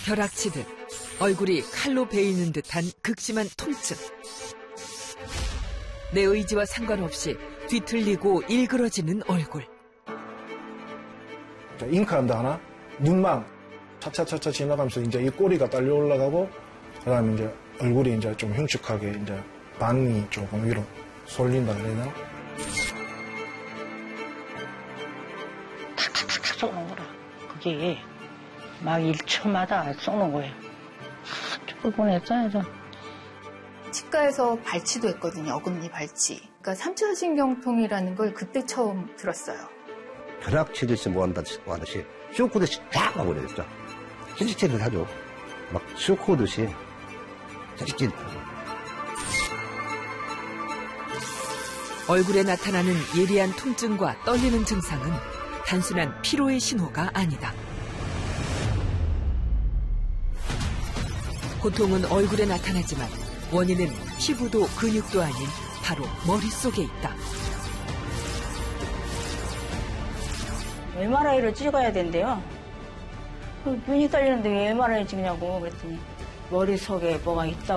벼락치듯 얼굴이 칼로 베이는 듯한 극심한 통증. 내 의지와 상관없이 뒤틀리고 일그러지는 얼굴. 잉크한다 하나? 눈망 차차차차 지나가면서 이제 이 꼬리가 딸려 올라가고, 그다음에 이제 얼굴이 이제 좀 흉측하게 이제 반이 조금 위로 쏠린다 그래야 되나? 탁탁탁 쏘는 거라. 그게 막 1초마다 쏘는 거예요. 죽을 뻔했어요, 저. 치과에서 발치도 했거든요. 어금니 발치. 그러니까 3차 신경통이라는 걸 그때 처음 들었어요. 벼락치듯이 뭐하듯이 쇼크듯이 쫙 하고 그랬죠. 찌릿찌릿 하죠. 막 쇼크듯이 찌릿찌릿. 얼굴에 나타나는 예리한 통증과 떨리는 증상은 단순한 피로의 신호가 아니다. 고통은 얼굴에 나타나지만 원인은 피부도 근육도 아닌 바로 머릿속에 있다. MRI를 찍어야 된대요. 눈이 떨리는데 왜 MRI 찍냐고 그랬더니 머릿속에 뭐가 있다고.